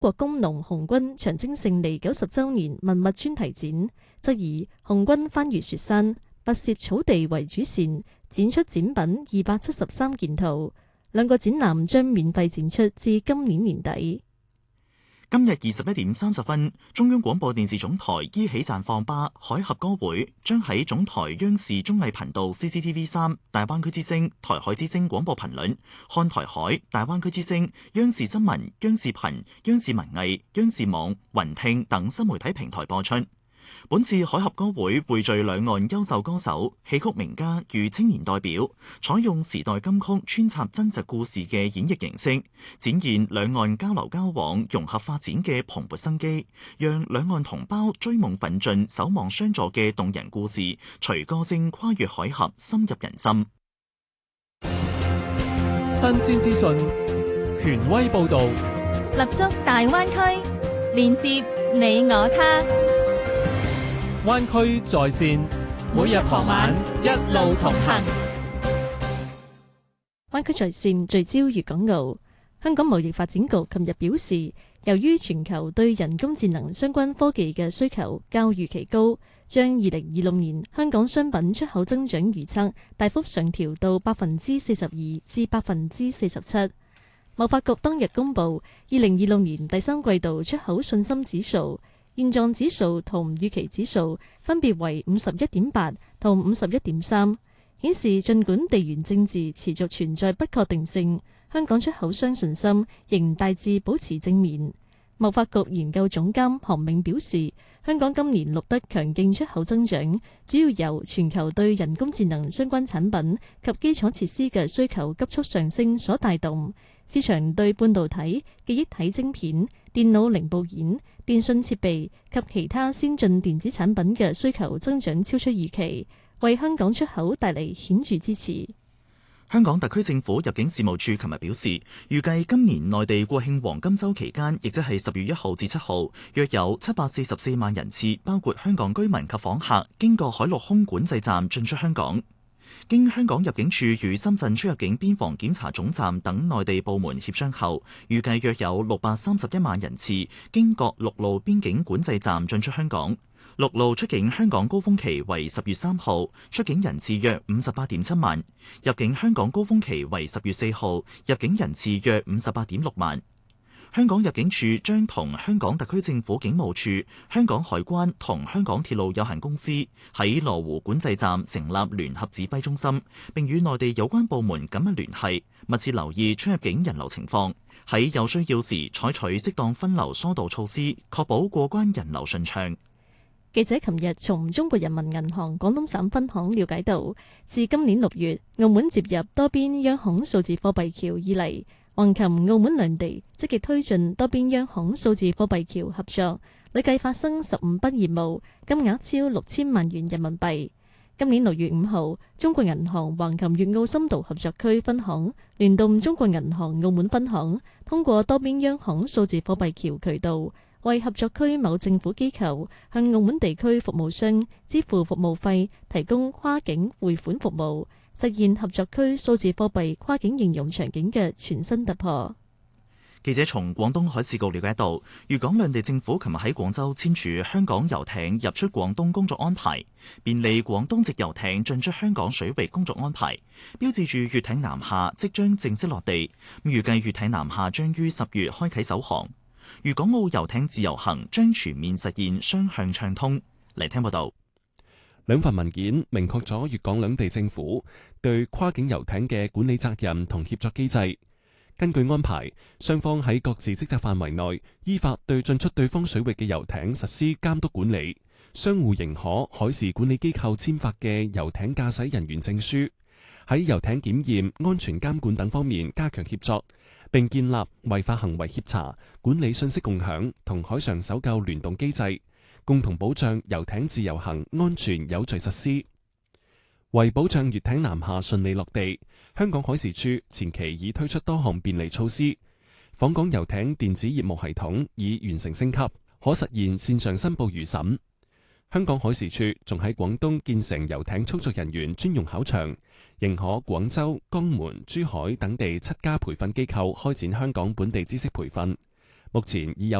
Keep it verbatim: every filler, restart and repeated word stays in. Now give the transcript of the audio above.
國工農紅軍長征勝利九十週年文物專題展，則以紅軍翻越雪山，跋涉草地為主線，展出展品二百七十三件套。兩個展覽將免費展出至今年年底。 今日二十一點三十分，中央廣播電視總台依起綻放吧海峽歌會將喺總台央視綜藝頻道 C C T V 三、大灣區之聲、台海之聲廣播頻率、看台海、大灣區之聲、央視新聞、央視頻、央視文藝、央視網、雲聽等新媒體平台播出。本次海峽歌會匯聚兩岸優秀歌手、戲曲名家與青年代表，採用時代金曲穿插真實故事嘅演繹形式，展現兩岸交流交往、融合發展嘅蓬勃生機，讓兩岸同胞追夢奮進、守望相助嘅動人故事，隨歌聲跨越海峽，深入人心。 新鮮資訊，權威報導， 立足大灣區，連接你我他。 灣區在線，每日傍晚一路同行。 灣區在線聚焦粵港澳。香港貿易發展局琴日表示，由於全球對人工智能相關科技嘅需求較預期高，將二零二六年香港商品出口增長預測大幅上調到百分之四十二至百分之四十七。貿發局當日公布二零二六年第三季度出口信心指數、現狀指數同預期指數分別為五十一點八同五十一點三，顯示儘管地緣政治持續存在不確定性，香港出口商信心仍大致保持正面。貿發局研究總監韓銘表示，香港今年錄得強勁出口增長，主要由全球對人工智能相關產品及基礎設施嘅需求急速上升所帶動。市場對半導體、記憶體晶片、電腦零部件、電訊設備及其他先進電子產品嘅需求增長超出預期，為香港出口帶嚟顯著支持。 香港特區政府入境事務處琴日表示，預計今年內地國慶黃金週期間，亦即係十月一號至七號，約有七百四十四萬人次，包括香港居民及訪客，經過海陸空管制站進出香港。經香港入境處與深圳出入境邊防檢查總站等內地部門協商後，預計約有六百三十一萬人次經各陸路邊境管制站進出香港。陸路出境香港高峰期為十月三號，出境人次約五十八點七萬；入境香港高峰期為十月四號，入境人次約五十八點六萬。香港入境處將同香港特區政府警務處、香港海關同香港鐵路有限公司喺羅湖管制站成立聯合指揮中心，並與內地有關部門緊密聯繫，密切留意出入境人流情況，喺有需要時採取適當分流疏導措施，確保過關人流順暢。 記者琴日從中國人民銀行廣東省分行了解到，自今年六月澳門接入多邊央行數字貨幣橋以嚟，橫琴澳門兩地積極推進多邊央行數字貨幣橋合作，累計發生十五筆業務，金額超六千萬元人民幣。今年六月五號，中國銀行橫琴粵澳深度合作區分行聯動中國銀行澳門分行，通過多邊央行數字貨幣橋渠道，為合作區某政府機構向澳門地區服務商支付服務費，提供跨境匯款服務，實現合作區數字貨幣跨境應用場景嘅全新突破。 記者從廣東海事局了解到，粵港兩地政府琴日喺廣州簽署香港遊艇入出廣東工作安排，便利廣東籍遊艇進出香港水域工作安排，標誌住粵艇南下即將正式落地。預計粵艇南下將於十月開啟首航。粵港澳遊艇自由行將全面實現雙向暢通。嚟聽報道， 兩份文件明確咗粵港兩地政府對跨境遊艇嘅管理責任同協作機制。根據安排，雙方喺各自職責範圍內，依法對進出對方水域嘅遊艇實施監督管理，相互認可海事管理機構簽發嘅遊艇駕駛人員證書，喺遊艇檢驗、安全監管等方面加強協作，並建立違法行為協查、管理信息共享同海上搜救聯動機制，共同保障遊艇自由行安全有序實施。為保障粵艇南下順利落地，香港海事處前期已推出多項便利措施。訪港遊艇電子業務系統已完成升級，可實現線上申報預審。香港海事處仲喺廣東建成遊艇操作人員專用考場，認可廣州、江門、珠海等地七家培訓機構開展香港本地知識培訓， 目前已有